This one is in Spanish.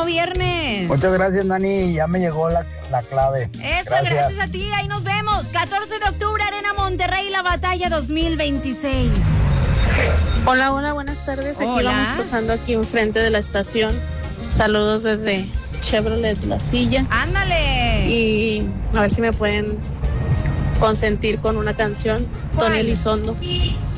próximo viernes. Muchas gracias, Nani. Ya me llegó la clave. Eso, gracias a ti. Ahí nos vemos. 14 de octubre, Arena Monterrey, la batalla 2026. Hola, buenas tardes. Aquí Hola. vamos pasando aquí enfrente de la estación. Saludos desde Chevrolet La Silla. ¡Ándale! Y a ver si me pueden consentir con una canción. ¿Cuál? Tony Elizondo.